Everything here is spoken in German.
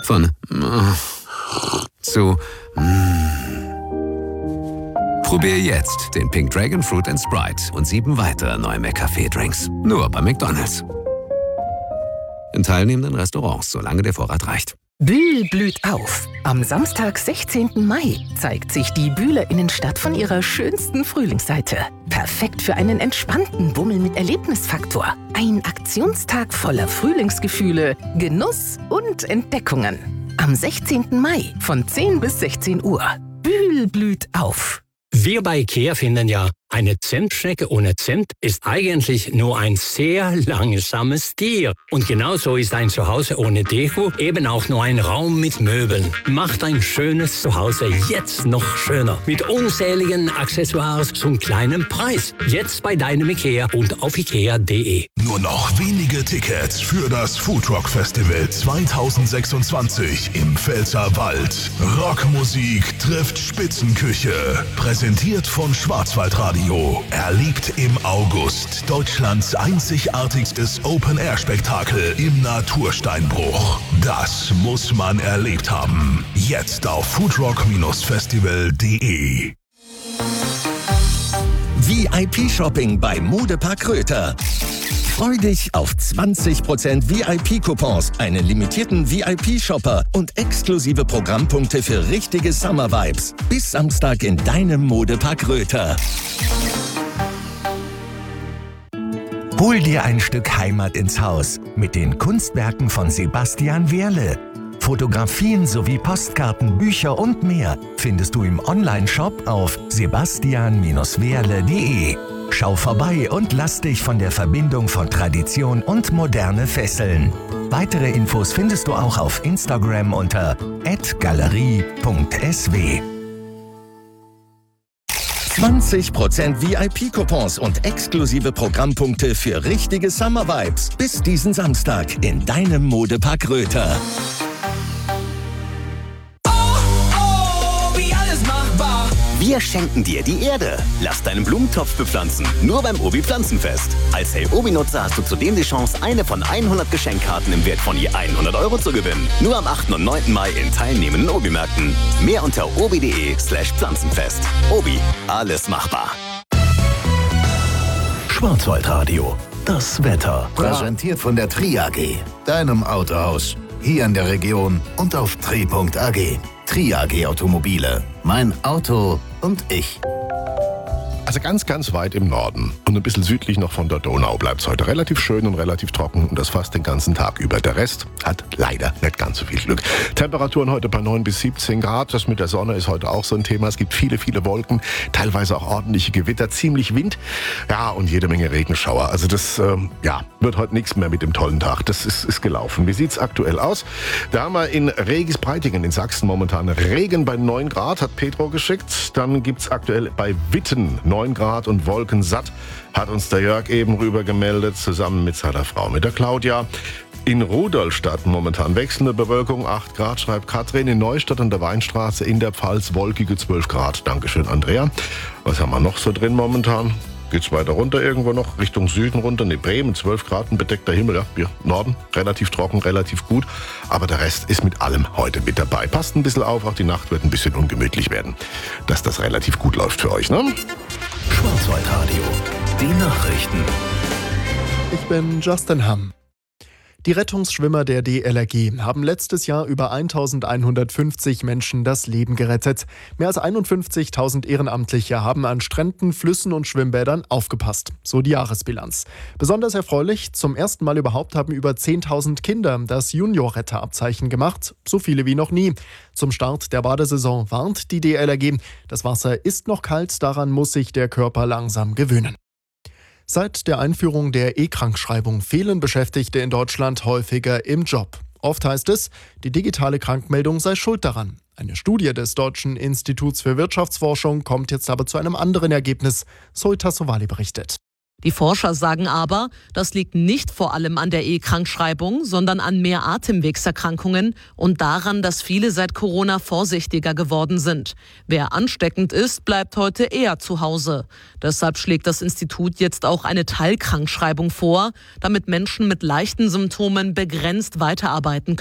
Von zu Probier jetzt den Pink Dragon Fruit & Sprite und 7 weitere neue McCafé-Drinks. Nur bei McDonald's. In teilnehmenden Restaurants, solange der Vorrat reicht. Bühl blüht auf. Am Samstag, 16. Mai, zeigt sich die Bühler Innenstadt von ihrer schönsten Frühlingsseite. Perfekt für einen entspannten Bummel mit Erlebnisfaktor. Ein Aktionstag voller Frühlingsgefühle, Genuss und Entdeckungen. Am 16. Mai von 10 bis 16 Uhr. Bühl blüht auf. Wir bei IKEA finden ja, eine Zimtschnecke ohne Zimt ist eigentlich nur ein sehr langsames Tier. Und genauso ist ein Zuhause ohne Deko eben auch nur ein Raum mit Möbeln. Macht ein schönes Zuhause jetzt noch schöner. Mit unzähligen Accessoires zum kleinen Preis. Jetzt bei deinem IKEA und auf ikea.de. Nur noch wenige Tickets für das Foodrock Festival 2026 im Pfälzerwald. Rockmusik trifft Spitzenküche. Präsentiert von Schwarzwaldradio. Erlebt im August Deutschlands einzigartigstes Open-Air-Spektakel im Natursteinbruch. Das muss man erlebt haben. Jetzt auf foodrock-festival.de. VIP-Shopping bei Modepark Röther. Freu dich auf 20% VIP-Coupons, einen limitierten VIP-Shopper und exklusive Programmpunkte für richtige Summer-Vibes. Bis Samstag in deinem Modepark Röther. Hol dir ein Stück Heimat ins Haus mit den Kunstwerken von Sebastian Wehrle. Fotografien sowie Postkarten, Bücher und mehr findest du im Onlineshop auf sebastian-wehrle.de. Schau vorbei und lass dich von der Verbindung von Tradition und Moderne fesseln. Weitere Infos findest du auch auf Instagram unter @galerie.sw. 20% VIP-Coupons und exklusive Programmpunkte für richtige Summer-Vibes. Bis diesen Samstag in deinem Modepark Röther. Wir schenken dir die Erde. Lass deinen Blumentopf bepflanzen. Nur beim Obi Pflanzenfest. Als Hey Obi-Nutzer hast du zudem die Chance, eine von 100 Geschenkkarten im Wert von je 100 € zu gewinnen. Nur am 8. und 9. Mai in teilnehmenden Obi-Märkten. Mehr unter obi.de/Pflanzenfest. Obi, alles machbar. Schwarzwaldradio. Das Wetter. Präsentiert von der Tri AG. Deinem Autohaus. Hier in der Region und auf tri.ag. Tri AG Automobile. Mein Auto und ich. Also ganz, ganz weit im Norden und ein bisschen südlich noch von der Donau bleibt es heute relativ schön und relativ trocken und das fast den ganzen Tag über. Der Rest hat leider nicht ganz so viel Glück. Temperaturen heute bei 9 bis 17 Grad. Das mit der Sonne ist heute auch so ein Thema. Es gibt viele, viele Wolken, teilweise auch ordentliche Gewitter, ziemlich Wind, ja, und jede Menge Regenschauer. Also das wird heute nichts mehr mit dem tollen Tag. Das ist gelaufen. Wie sieht es aktuell aus? Da haben wir in Regis-Breitingen in Sachsen momentan Regen bei 9 Grad, hat Petro geschickt. Dann gibt es aktuell bei Witten 9 Grad und wolkensatt, hat uns der Jörg eben rüber gemeldet, zusammen mit seiner Frau, mit der Claudia. In Rudolstadt momentan wechselnde Bewölkung, 8 Grad, schreibt Katrin. In Neustadt an der Weinstraße in der Pfalz wolkige 12 Grad. Dankeschön, Andrea. Was haben wir noch so drin momentan? Geht's weiter runter irgendwo noch, Richtung Süden runter, ne, Bremen, 12 Grad, ein bedeckter Himmel, ja, wir Norden, relativ trocken, relativ gut, aber der Rest ist mit allem heute mit dabei. Passt ein bisschen auf, auch die Nacht wird ein bisschen ungemütlich werden, dass das relativ gut läuft für euch, ne? Schwarzwaldradio. Die Nachrichten. Ich bin Justin Hamm. Die Rettungsschwimmer der DLRG haben letztes Jahr über 1150 Menschen das Leben gerettet. Mehr als 51.000 Ehrenamtliche haben an Stränden, Flüssen und Schwimmbädern aufgepasst. So die Jahresbilanz. Besonders erfreulich, zum ersten Mal überhaupt haben über 10.000 Kinder das Junior-Retterabzeichen gemacht. So viele wie noch nie. Zum Start der Badesaison warnt die DLRG. Das Wasser ist noch kalt, daran muss sich der Körper langsam gewöhnen. Seit der Einführung der E-Krankschreibung fehlen Beschäftigte in Deutschland häufiger im Job. Oft heißt es, die digitale Krankmeldung sei schuld daran. Eine Studie des Deutschen Instituts für Wirtschaftsforschung kommt jetzt aber zu einem anderen Ergebnis, so Tassovali berichtet. Die Forscher sagen aber, das liegt nicht vor allem an der E-Krankschreibung, sondern an mehr Atemwegserkrankungen und daran, dass viele seit Corona vorsichtiger geworden sind. Wer ansteckend ist, bleibt heute eher zu Hause. Deshalb schlägt das Institut jetzt auch eine Teilkrankschreibung vor, damit Menschen mit leichten Symptomen begrenzt weiterarbeiten können.